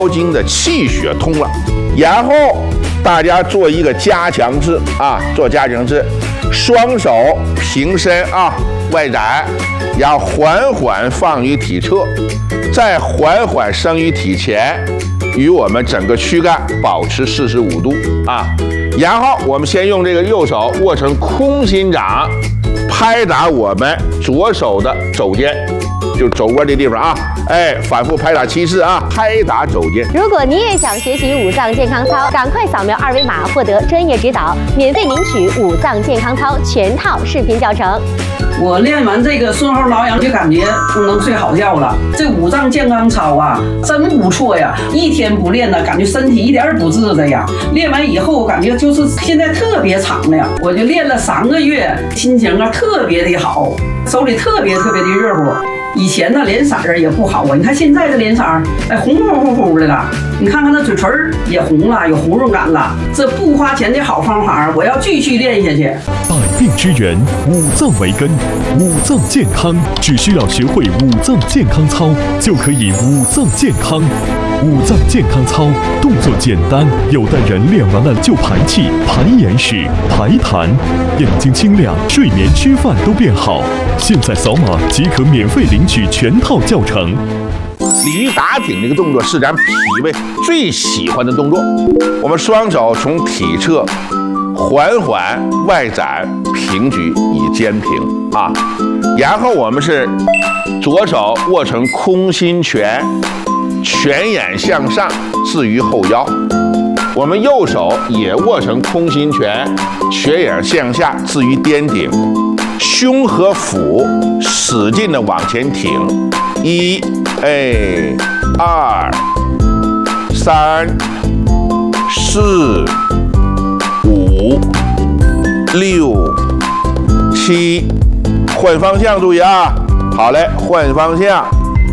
经的气血通了，然后大家做一个加强制啊，做加强制，双手平伸啊，外展，然后缓缓放于体侧，再缓缓升于体前，与我们整个躯干保持45度啊。然后我们先用这个右手握成空心掌，拍打我们左手的肘尖。就肘窝这地方啊，哎，反复拍打7次啊，拍打肘尖。 如果你也想学习五脏健康操，赶快扫描2维码获得专业指导，免费领取五脏健康操全套视频教程。 我练完这个顺后挠痒，就感觉能睡好觉了。这五脏健康操啊，真不错呀！一天不练呢，感觉身体一点儿不自在呀。练完以后，我感觉就是现在特别长了呀。我就练了3个月，心情啊特别的好，手里特别的热乎。以前呢脸色儿也不好啊，你看现在的脸色儿，哎，红乎的了。你看看那嘴唇也红了，有红润感了。这不花钱的好方法，我要继续练下去。 百病之源，五脏为根，五脏健康只需要学会五脏健康操，就可以五脏健康。五脏健康操动作简单，有的人练完了就排气、排眼屎、排痰，眼睛清亮，睡眠、吃饭都变好。现在扫码即可免费领取全套教程。 鲤鱼打挺这个动作是咱脾胃最喜欢的动作。我们双手从体侧缓缓外展平举以肩平啊，然后我们是左手握成空心拳，拳眼向上置于后腰，我们右手也握成空心拳，拳眼向下置于颠顶，胸和腹使劲的往前挺，1、2、3、4、5、6、7，换方向注意啊！好嘞，换方向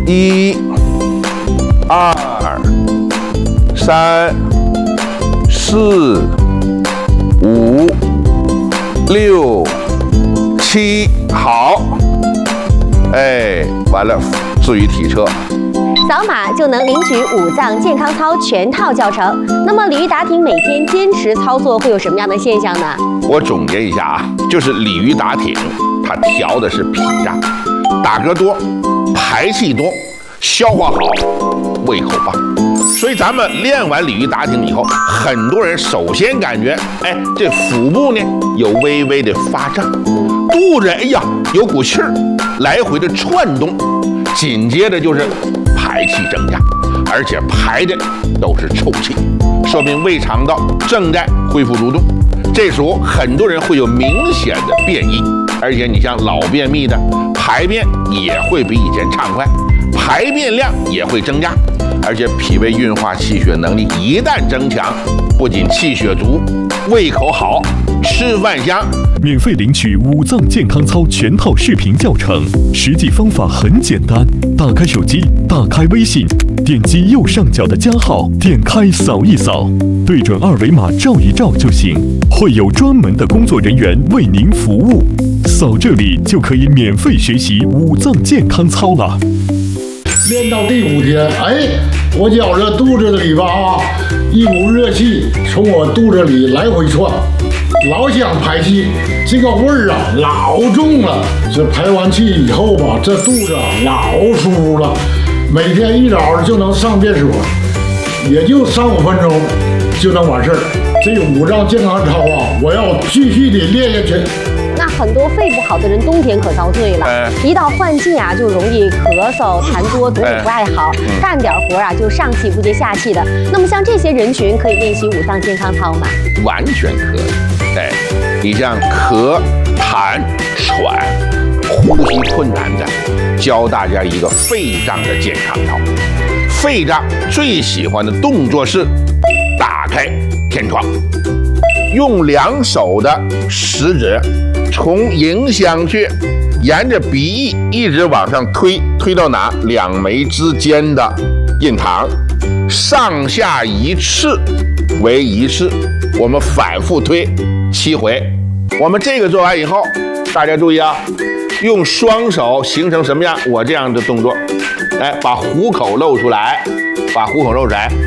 ，1、2、3、4、5、6、7，好，哎，完了，置于体侧。 扫码就能领取五脏健康操全套教程。那么鲤鱼打挺每天坚持操作会有什么样的现象呢？ 我总结一下啊，就是鲤鱼打挺，它调的是脾脏，打嗝多，排气多，消化好，胃口棒。所以咱们练完鲤鱼打挺以后，很多人首先感觉，哎，这腹部呢有微微的发胀，肚子哎呀有股气儿，来回的窜动，紧接着就是排气增加，而且排的都是臭气，说明胃肠道正在恢复蠕动。这时候很多人会有明显的便意，而且你像老便秘的，排便也会比以前畅快，排便量也会增加，而且脾胃运化气血能力一旦增强，不仅气血足，胃口好，吃饭香。 免费领取五脏健康操全套视频教程，实际方法很简单，打开手机，打开微信，点击右上角的加号，点开扫一扫，对准2维码照一照就行，会有专门的工作人员为您服务。扫这里就可以免费学习五脏健康操了。 练到第5天，哎，我觉着肚子里吧啊，一股热气从我肚子里来回窜，老想排气，这个味儿啊老重了。这排完气以后吧，这肚子老舒服了。每天一早就能上便所，也就3、5分钟就能完事儿。这个五脏健康操啊，我要继续的练下去。 那很多肺不好的人冬天可遭罪了，一到换季啊就容易咳嗽、痰多，肚子不爱好，干点活啊就上气不接下气的。那么像这些人群可以练习五脏健康操吗？ 完全可以。哎，你像咳、痰、喘、呼吸困难的，教大家一个肺脏的健康操。肺脏最喜欢的动作是打开天窗，用2手的食指从迎香穴沿着鼻翼一直往上推，推到哪？2眉之间的印堂，上下1次为1次，我们反复推7回。我们这个做完以后，大家注意啊，用双手形成什么样？我这样的动作，哎，把虎口露出来，把虎口露出来，